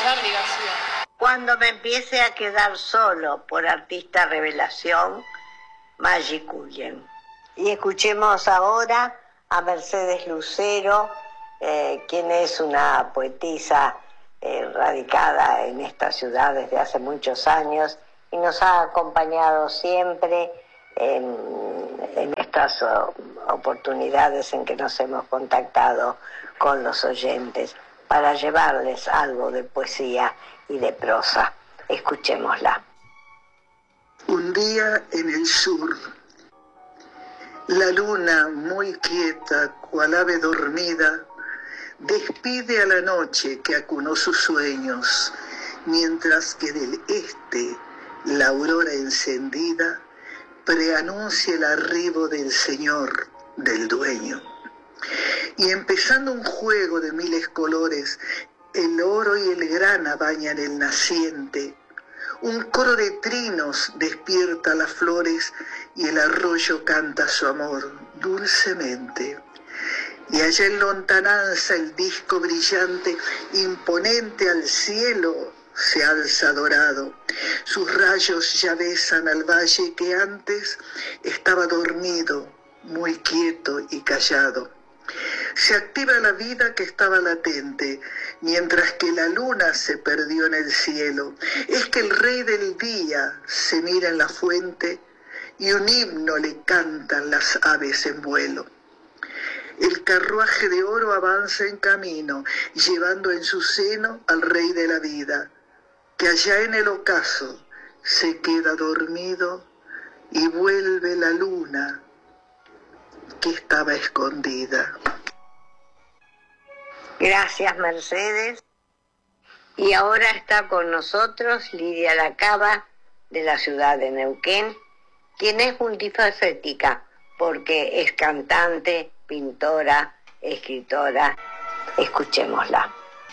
obligación. Cuando me empiece a quedar solo, por artista revelación, Maggie Cullen. Y escuchemos ahora a Mercedes Lucero, quien es una poetisa radicada en esta ciudad desde hace muchos años y nos ha acompañado siempre en estas oportunidades en que nos hemos contactado con los oyentes para llevarles algo de poesía y de prosa. Escuchémosla. Un día en el sur, la luna muy quieta, cual ave dormida, despide a la noche que acunó sus sueños, mientras que del este la aurora encendida preanuncia el arribo del Señor, del Dueño. Y empezando un juego de miles colores, el oro y el grana bañan el naciente, un coro de trinos despierta las flores y el arroyo canta su amor dulcemente. Y allá en lontananza el disco brillante, imponente al cielo, se alza dorado. Sus rayos ya besan al valle que antes estaba dormido, muy quieto y callado. Se activa la vida que estaba latente, mientras que la luna se perdió en el cielo. Es que el rey del día se mira en la fuente y un himno le cantan las aves en vuelo. El carruaje de oro avanza en camino, llevando en su seno al rey de la vida, que allá en el ocaso se queda dormido y vuelve la luna que estaba escondida. Gracias, Mercedes. Y ahora está con nosotros Lidia Lacaba, de la ciudad de Neuquén, quien es multifacética porque es cantante, pintora, escritora. Escuchémosla.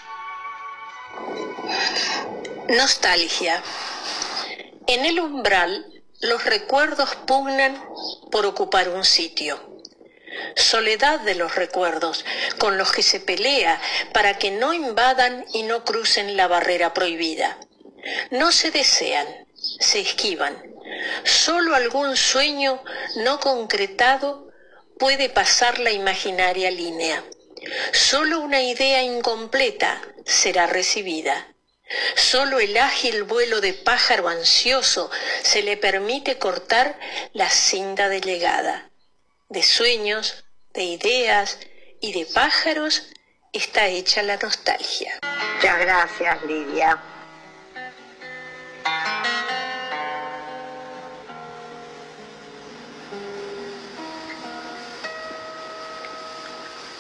Nostalgia. En el umbral, los recuerdos pugnan por ocupar un sitio. Soledad de los recuerdos, con los que se pelea para que no invadan y no crucen la barrera prohibida. No se desean, se esquivan. Solo algún sueño no concretado puede pasar la imaginaria línea. Solo una idea incompleta será recibida. Solo el ágil vuelo de pájaro ansioso se le permite cortar la cinta de llegada. De sueños, de ideas y de pájaros está hecha la nostalgia. Muchas gracias, Lidia.